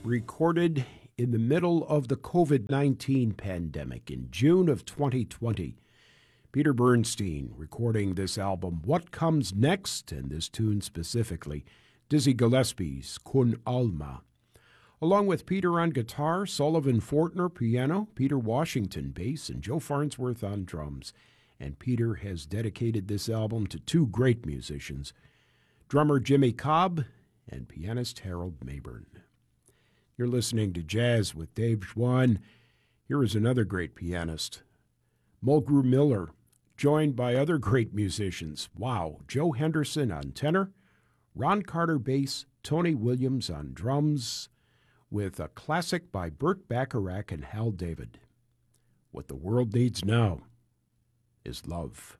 recorded in the middle of the COVID-19 pandemic in June of 2020. Peter Bernstein recording this album, What Comes Next, and this tune specifically, Dizzy Gillespie's Kun Alma. Along with Peter on guitar, Sullivan Fortner piano, Peter Washington bass, and Joe Farnsworth on drums. And Peter has dedicated this album to two great musicians, drummer Jimmy Cobb and pianist Harold Mabern. You're listening to Jazz with Dave Schwann. Here is another great pianist, Mulgrew Miller, joined by other great musicians. Wow, Joe Henderson on tenor, Ron Carter bass, Tony Williams on drums, with a classic by Burt Bacharach and Hal David. What the world needs now is love.